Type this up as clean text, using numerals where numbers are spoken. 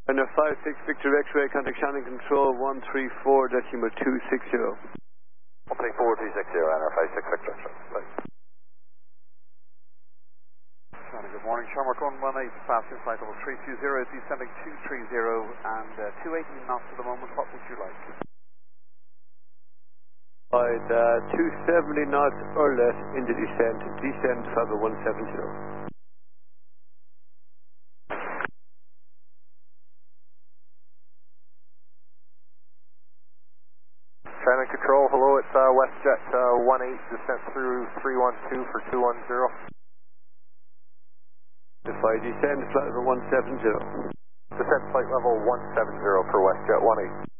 And 56 Victor X-ray, contact Shannon Control 134 decimal 260. 134 260, NR 56 Victor. Bye. Shannon, good morning. Shamrock 118, passing flight level 320, descending 230 and 218 knots at the moment. What would you like? Right, 270 knots or less in the descent. Descent level 170. Shannon Control, hello, it's WestJet 18, descent through 312 for 210. Defy descent flight level 170. Descent flight level 170 for WestJet 18.